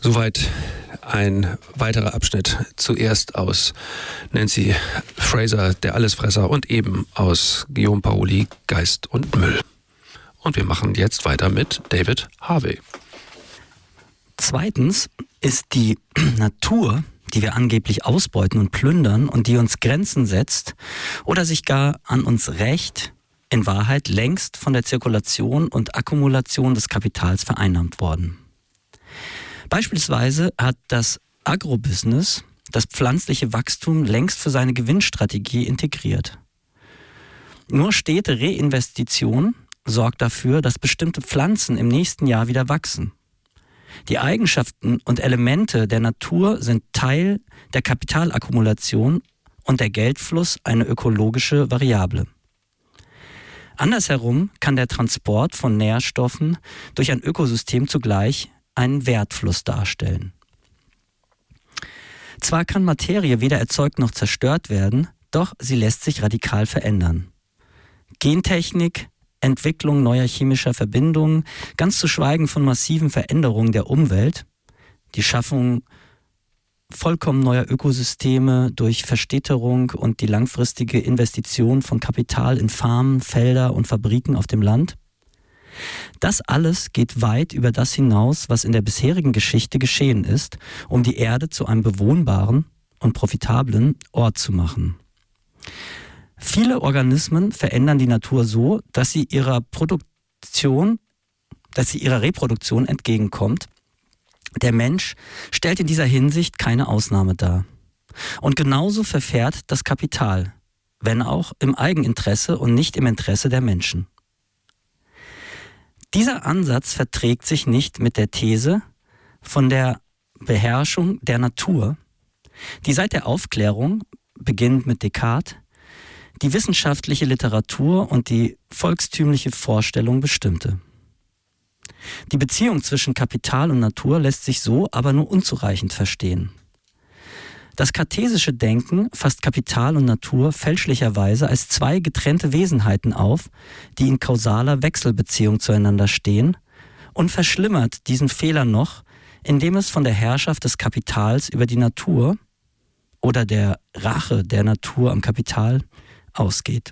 Soweit ein weiterer Abschnitt, zuerst aus Nancy Fraser, Der Allesfresser, und eben aus Guillaume Paoli, Geist und Müll. Und wir machen jetzt weiter mit David Harvey. Zweitens ist die Natur, die wir angeblich ausbeuten und plündern und die uns Grenzen setzt oder sich gar an uns rächt, in Wahrheit längst von der Zirkulation und Akkumulation des Kapitals vereinnahmt worden. Beispielsweise hat das Agrobusiness das pflanzliche Wachstum längst für seine Gewinnstrategie integriert. Nur stete Reinvestition sorgt dafür, dass bestimmte Pflanzen im nächsten Jahr wieder wachsen. Die Eigenschaften und Elemente der Natur sind Teil der Kapitalakkumulation und der Geldfluss eine ökologische Variable. Andersherum kann der Transport von Nährstoffen durch ein Ökosystem zugleich einen Wertfluss darstellen. Zwar kann Materie weder erzeugt noch zerstört werden, doch sie lässt sich radikal verändern. Gentechnik, Entwicklung neuer chemischer Verbindungen, ganz zu schweigen von massiven Veränderungen der Umwelt, die Schaffung vollkommen neuer Ökosysteme durch Verstädterung und die langfristige Investition von Kapital in Farmen, Felder und Fabriken auf dem Land. Das alles geht weit über das hinaus, was in der bisherigen Geschichte geschehen ist, um die Erde zu einem bewohnbaren und profitablen Ort zu machen. Viele Organismen verändern die Natur so, dass sie ihrer Reproduktion entgegenkommt. Der Mensch stellt in dieser Hinsicht keine Ausnahme dar. Und genauso verfährt das Kapital, wenn auch im Eigeninteresse und nicht im Interesse der Menschen. Dieser Ansatz verträgt sich nicht mit der These von der Beherrschung der Natur, die seit der Aufklärung, beginnend mit Descartes, die wissenschaftliche Literatur und die volkstümliche Vorstellung bestimmte. Die Beziehung zwischen Kapital und Natur lässt sich so aber nur unzureichend verstehen. Das kartesische Denken fasst Kapital und Natur fälschlicherweise als zwei getrennte Wesenheiten auf, die in kausaler Wechselbeziehung zueinander stehen, und verschlimmert diesen Fehler noch, indem es von der Herrschaft des Kapitals über die Natur oder der Rache der Natur am Kapital ausgeht.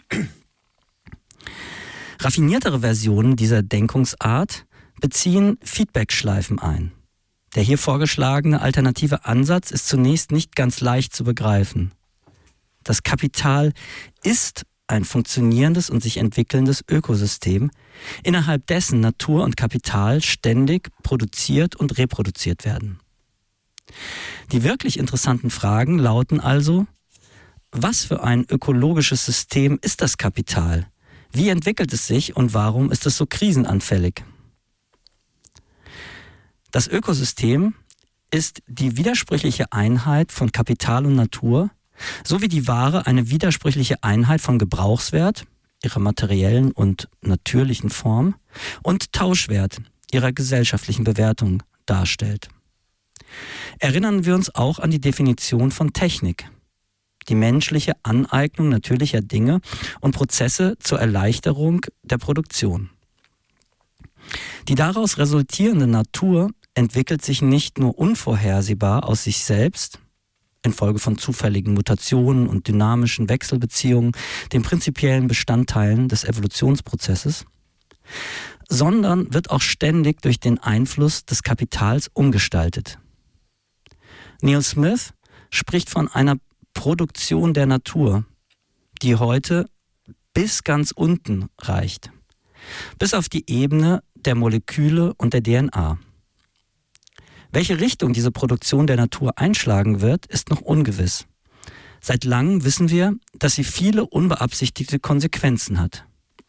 Raffiniertere Versionen dieser Denkungsart beziehen Feedbackschleifen ein. Der hier vorgeschlagene alternative Ansatz ist zunächst nicht ganz leicht zu begreifen. Das Kapital ist ein funktionierendes und sich entwickelndes Ökosystem, innerhalb dessen Natur und Kapital ständig produziert und reproduziert werden. Die wirklich interessanten Fragen lauten also: Was für ein ökologisches System ist das Kapital? Wie entwickelt es sich und warum ist es so krisenanfällig? Das Ökosystem ist die widersprüchliche Einheit von Kapital und Natur, sowie die Ware eine widersprüchliche Einheit von Gebrauchswert, ihrer materiellen und natürlichen Form, und Tauschwert, ihrer gesellschaftlichen Bewertung, darstellt. Erinnern wir uns auch an die Definition von Technik: die menschliche Aneignung natürlicher Dinge und Prozesse zur Erleichterung der Produktion. Die daraus resultierende Natur entwickelt sich nicht nur unvorhersehbar aus sich selbst, infolge von zufälligen Mutationen und dynamischen Wechselbeziehungen, den prinzipiellen Bestandteilen des Evolutionsprozesses, sondern wird auch ständig durch den Einfluss des Kapitals umgestaltet. Neil Smith spricht von einer Produktion der Natur, die heute bis ganz unten reicht, bis auf die Ebene der Moleküle und der DNA. Welche Richtung diese Produktion der Natur einschlagen wird, ist noch ungewiss. Seit langem wissen wir, dass sie viele unbeabsichtigte Konsequenzen hat.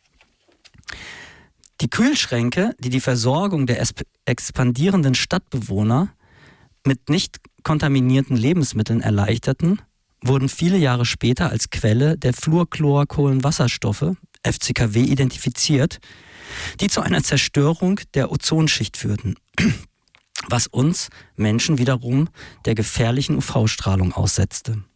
Die Kühlschränke, die die Versorgung der expandierenden Stadtbewohner mit nicht kontaminierten Lebensmitteln erleichterten, wurden viele Jahre später als Quelle der Fluorchlorkohlenwasserstoffe, FCKW, identifiziert, die zu einer Zerstörung der Ozonschicht führten, was uns Menschen wiederum der gefährlichen UV-Strahlung aussetzte.